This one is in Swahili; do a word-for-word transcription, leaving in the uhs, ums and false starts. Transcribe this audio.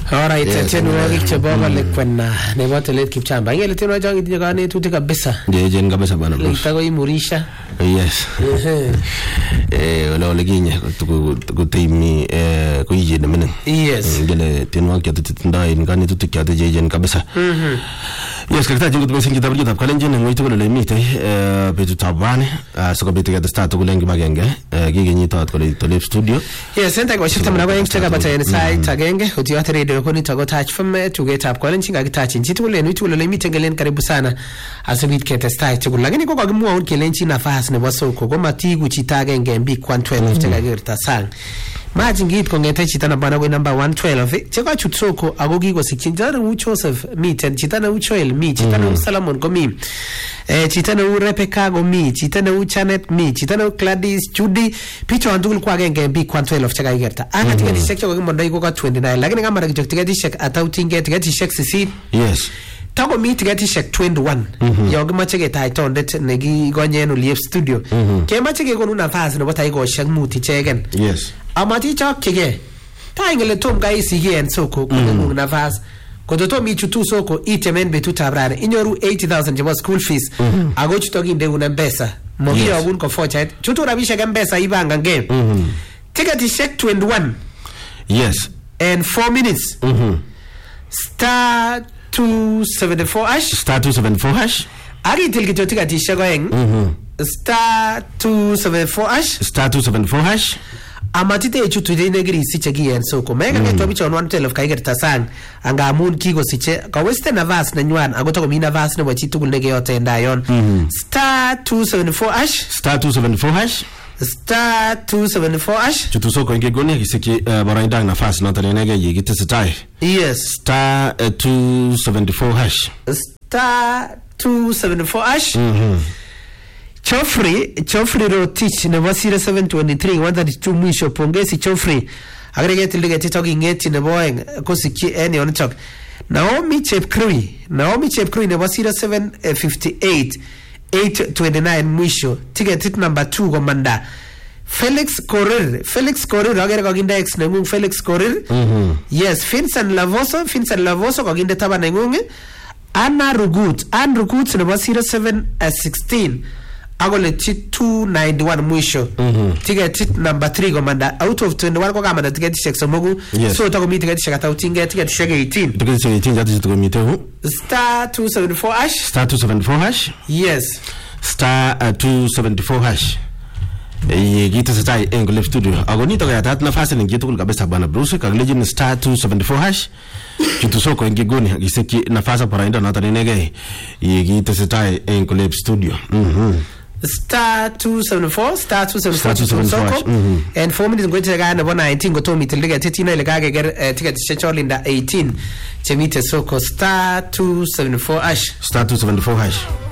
Alright, tienwogik chebo kole kwena nebo telet Kipchamba. Ngele tienwogik chon kitinye kanetutik kabisa. Jejen kabisa bana bro. Lita ko imurisha. Yes. Eh wala wala kinye kutimi eh kuije na menen. Yes. Ngele tienwogik yatutindai kanetutik yate jejen kabisa. Mhm. Yes, kakita jingo tumesi ngita bali tab kalenje ne ngoito kole mite eh betu tabane soko betu ya start kulengi magenge eh gigenyi tot kole tolep studio. Yes, senta kwa shifta mnago yang chaka bata site agenge uti ate radio ko nito go touch from tuge tab kalenje ngagitachi nchitu kule nwitu kule mite ngelen karibu sana asubit kete style tukul lakini kwa kwa kimwa unkelenchi nafasi ne wasoko ko matigu chita agenge mbi kwa twelve chaka gerta sang. Maji ngit kongete chita na bana go number one twelve cheka chutsoko agogi go sikindara u Joseph miten chita na u Joel mi chita na u Solomon go mi eh chita na u Rebecca go mi chita na u Janet mi chita na u Gladys Judy picho andugul kwa genge mbi kwa twelve cheka gerta anga tiketi shek go mondai go twenty-nine lakini kama ra tiketi shek atautinge tiketi shek sisi. Yes. Tago mi tiketi shek twenty-one yogi mache ke tai tondet negi gonyen ulief studio ke mache ke gonu nafasi no batai go shek muti chegen. Yes. Amati chok kige ta ingele tom ga isigi en soko kungu nafasi kodoto mi chutu soko itemen betu tabrane inyoru eighty thousand jwa school fees ago chutogi nde una mpesa mogi agun ko focha chutu rabisha ga mpesa ibanga nge tiketi shek twenty-one. Yes. And four minutes. Mhm. Star two seventy-four hash. Star two seventy-four hash. Ari tilgito tikati shek oeng. Mhm. Star two seventy-four hash. Star two seventy-four hash. Amatite echutu dine giri siche giyen soko mega mm. Geto bicho on one twelve kai gerta sang anga amun kigo siche ka weste na vas na nywan agoto ko mina vas na wachi tugul nege yote ndayon mm. Star two seventy-four hash. Star two seventy-four hash. Star two seventy-four hash. Chutu soko nge goni kisiki uh, baraindang na fast na tane nege yigite sitai. Yes. Star uh, two seventy-four hash. Star two seventy-four hash. Mhm. Chofri, Chofri Rotich, nebo zero seven twenty-three, one thirty-two mwisho, pongezi Chofri. Agregate ligeti talking ngeti nebo eng, kosiki eni onichok. Naomi Chepkrui, Naomi Chepkrui nebo zero seven fifty-eight, eight twenty-nine mwisho, ticket number two komanda. Felix Korir, Felix Korir, agere koginde ex nengung Felix Korir. Mm-hmm. Yes, Vincent Lavoso, Vincent Lavoso koginde taba nengung. Anna Rugut, Anna Rugut nebo zero seven sixteen. Agole two ninety-one mwisho. Mm-hmm. Ticket number three komanda out of twenty-one kwa kama na ticket shek somogu. Yes. So tako mi ticket shek atautinge ticket shek eighteen. Ticket shek eighteen zati tuko mite hu. Star two seventy-four hash. Star two seventy-four hash. Yes. Star uh, two seventy-four hash. Ye gita satai English studio. Agoni to ya tat nafasi ningeto kul kabisa bana Bruce ka legend star two seventy-four hash. Kitu soko ngigoni giseki nafasa parainda na tani nege. Ye gita satai English studio. Mhm. Star two seventy-four, star two seventy-four, star two seventy-four, mm-hmm. And four minutes going to the guy number nineteen go to me till get thirteen like I get ticket schedule in the eighteen. Chemite soko star two seventy-four hash. Star two seventy-four hash.